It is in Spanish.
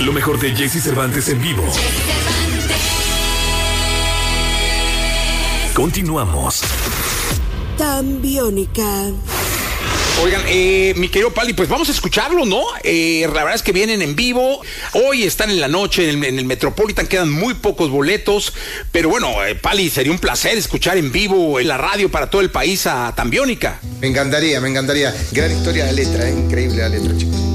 Lo mejor de Jesse Cervantes en vivo. Continuamos. Tan biónica. Oigan, mi querido Pali, pues vamos a escucharlo, ¿no? La verdad es que vienen en vivo. Hoy están en la noche en el Metropolitan, quedan muy pocos boletos. Pero bueno, Pali, sería un placer escuchar en vivo en la radio para todo el país a Tan Biónica. Me encantaría. Gran historia de letra, increíble la letra, chicos.